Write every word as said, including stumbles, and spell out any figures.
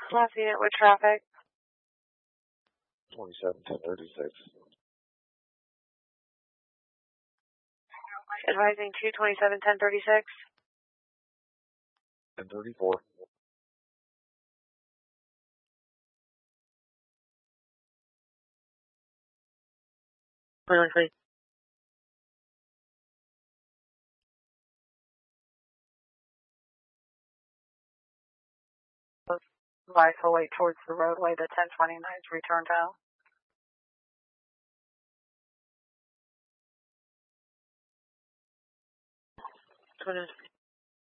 Last unit with traffic. twenty-seven ten thirty-six. Advising two twenty-seven ten thirty-six. ten thirty-four. Really, please. Rifle weight towards the roadway, the ten twenty-nine's returned out. What is